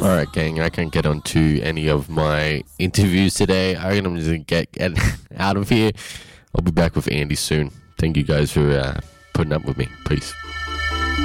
Alright, gang, I can't get onto any of my interviews today. I reckon I'm just going to get out of here. I'll be back with Andy soon. Thank you guys for putting up with me. Peace.